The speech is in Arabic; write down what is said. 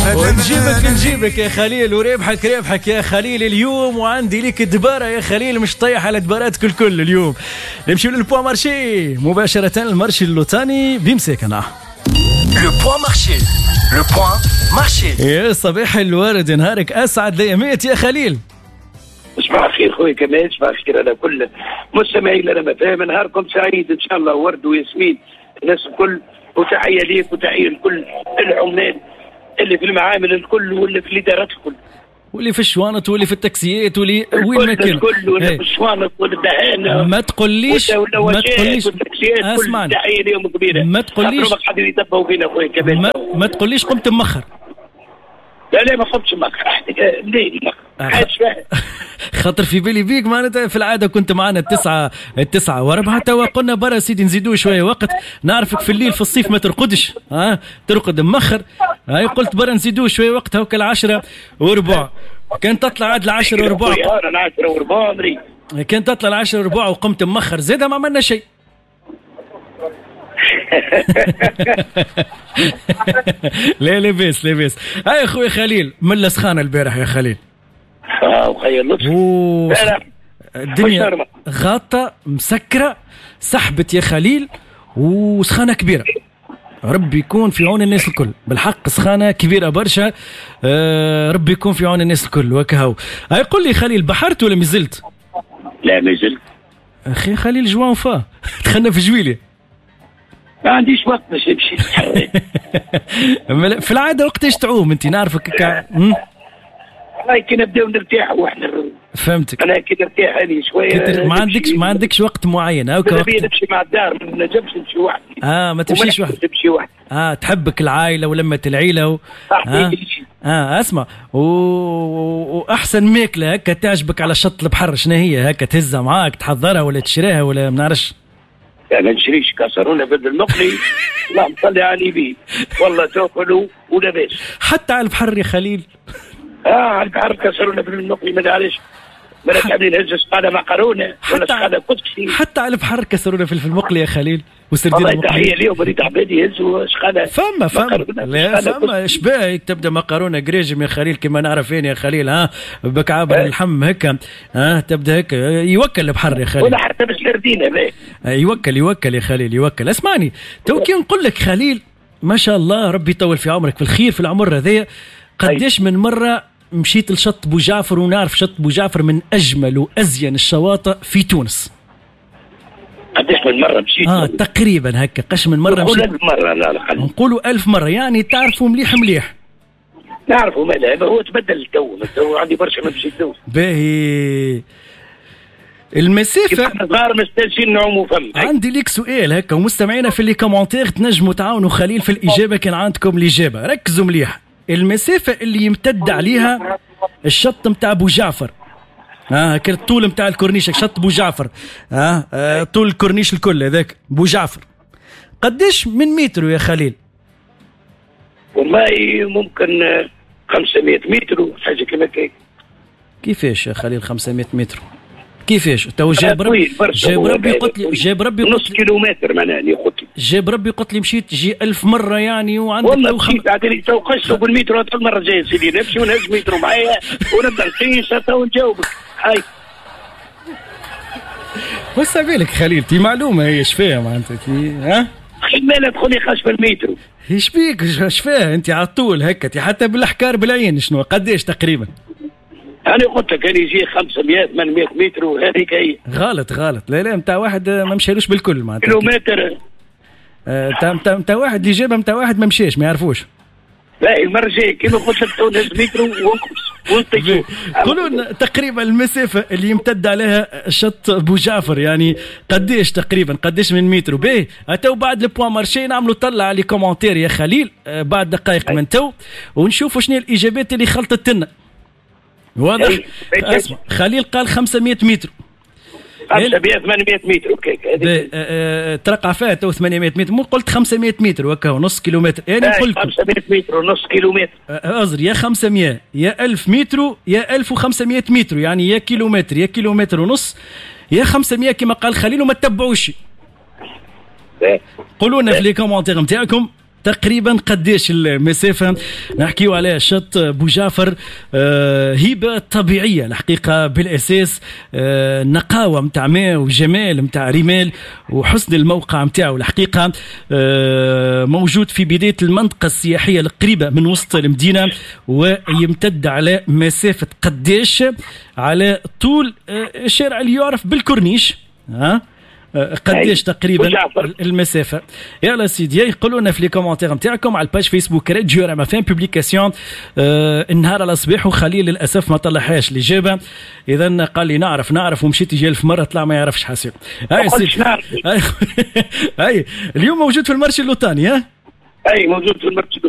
ونجيبك يا خليل، وربحك يا خليل اليوم. وعندي لك دبارة يا خليل مش طيح على دباراتك الكل اليوم. نمشي للبوان مارشي مباشرة، المارشي اللوطاني بمساكنة. لو بوان مارشي. يا صباح الورد، نهارك أسعد ليامات يا خليل. صباح الخير خويا كمال، صباح الخير على كل مستمعين. انا ما فاهم، نهاركم سعيد ان شاء الله، ورد وياسمين الناس الكل، وتحيه ليك وتحيه لكل العمال اللي في المعامل الكل، واللي في الادارات الكل، واللي في الشوانط، واللي في التاكسيات، واللي وين ما كان الكل، واللي في الشوانط والدهان. ما تقوليش اسمعني، تحيه ليهم كبيره. ما تقوليش حد يتبعوا فينا خويا كمال. ما تقوليش قمت مخر. لا ما قمتش مخر. ليه خاطر في بالي بيك معناتها في العاده كنت معنا التسعة وربعة، توا قلنا برا سيدي نزيدوه شويه وقت. نعرفك في الليل في الصيف ما ترقدش، ترقد مخر. هاي قلت برا نزيدوه شويه وقت، هوك 10:15 كان تطلع عاد 10:15. انا 10:15 كان تطلع 10:15 وقمت مخر زيدا ما عملنا شيء. لا لاباس. هاي اخوي خليل من سخانه البارح يا خليل. وخير لطفي. الدنيا غاطة مسكرة، سحبت يا خليل، وسخانة كبيرة. ربي يكون في عون الناس الكل، بالحق سخانة كبيرة برشا. ربي يكون في عون الناس الكل. وكهو هاي قل لي خليل، بحرت ولا مازلت؟ لا مازلت اخي خليل جوان فا دخلنا في جويلية. ما عنديش وقت باش نمشي. في العادة وقتاش تعوم انت؟ نعرفك هاي كي نبداو نرتاح واحنا. فهمتك. انا كي نرتاح هذه شويه. ما عندكش وقت معين. هاكا وقت نمشي مع الدار، ما نجمش نمشي وحدي. ما تمشيش وحدك. تمشي وحدي. تحبك العائله ولمه العيله اسمع واحسن ماكله هكا تعجبك على شط البحر شنو هي؟ هكا تهزها معاك تحضرها ولا تشريها ولا ما نعرفش؟ ما نشريش كسرونه بدل المقلي. اللهم صل على النبي، والله تاكلوا ولا باش. حتى على البحر يا خليل. على البحر كسرونه بدل المقلي، ما نعرفش. ما تعملين هز سقاده مقرونه ولا سقاده كسكسي. حتى على البحر كسرونه في المقلي يا خليل وسردينه. والله تحيه ليهم اللي تعبان يهزوا سقاده. فما شبايك تبدا مقرونه قريجم يا خليل كما نعرف يا خليل. بكعابر اللحم هكا. تبدا هكا يوكل البحر يا خليل. ولا حتى بالسردينه. يوكل يا خليل يوكل. اسمعني تو كي نقول لك خليل ما شاء الله ربي يطول في عمرك في الخير في العمر هذايا، قديش من مره مشيت لشط بوجعفر؟ ونعرف شط بوجعفر من أجمل وأزين الشواطئ في تونس. قديش من مرة مشيت؟ تقريبا هكا قش من مرة مشيت؟ نقولوا 1000 مرة. لا نقولوا 1000 مرة، يعني تعرفوا مليح. نعرفوا ماذا هو تبدل التو عندي برشا ما مشيت تو. باهي المسافة صغار مستنسين نعوموا فم. عندي ليك سؤال هكا، ومستمعينا في اللي كومنتير تنجموا تعاونوا خليل في الإجابة كان عندكم الإجابة. ركزوا مليح. المسافة اللي يمتد عليها الشط متاع بوجعفر، كان الطول متاع الكورنيش شط بوجعفر، طول الكورنيش الكل هذاك بوجعفر قديش من متر يا خليل؟ والله ممكن 500 متر حاجة كما كيك. كيفاش يا خليل 500 متر؟ كيفاش؟ تو جاب ربي قلت لي نص كيلومتر معناها يقتل. جاب ربي قلت لي مشيت 1000 مرة يعني، وعندك والله مشيت عادي تو قشوا بالمترو. المرة الجاية سيدي نمشي ونهز مترو معايا ونبدا نقيس ونجاوبك. هاي وش بالك خليل تي معلومة هي شفاها معناتها خدمة تدخلي خش في المترو. ايش بيك شفاها انت على طول هكا حتى بالاحكار بالعين شنو قديش تقريبا؟ أنا قلت لك كان يجي 500 800 متر وهذيك هي. غلط لا نتاع واحد ما مشالوش بالكل معناتها كيلومتر. نتاع واحد اللي جابها نتاع واحد ما مشاش ما يعرفوش. لا المرة الجاية كيما قلت لك تونس مترو ونطيشوا. قولوا تقريبا المسافة اللي يمتد عليها شط بوجعفر يعني قديش تقريبا قديش من متر؟ باهي تو بعد البوان مارشي نعملوا طلع على كومنتير يا خليل بعد دقائق من تو، ونشوفوا شنو الإجابات اللي خلطت لنا. واضح؟ اسمع خليل قال 500 متر. 500 800 متر اوكي. ترقع فيها تو 800 متر، مو قلت 500 متر وكا نص كيلومتر. يعني نقول لكم 500 متر ونص كيلومتر. أزر يا 500 يا 1000 متر يا 1500 متر، يعني يا كيلومتر يا كيلومتر ونص يا 500 كما قال خليل. وما تتبعوش قولوا لنا في لي كومونتير نتاعكم تقريبا قديش المسافة نحكيو على شط بوجعفر؟ هيبة طبيعية الحقيقة بالأساس، نقاوة متاع ماء وجمال متاع رمال وحسن الموقع متاعه الحقيقة. موجود في بداية المنطقة السياحية القريبة من وسط المدينة، ويمتد على مسافة قديش على طول الشارع اللي يعرف بالكورنيش. قديش تقريبا المسافه؟ يلا سيدي يقولوا لنا في لي كومونتير نتاعكم على الباج فيسبوك راديو راه ما فين بوبليكاسيون النهار على الصباح، وخليل للاسف ما طلعهاش الاجابه. اذا قال لي نعرف ومشيت يجي 1000 مره طلع ما يعرفش حاسب. هاي سيدي هاي اليوم موجود في المرشي اللوطاني. اي موجود في المرشي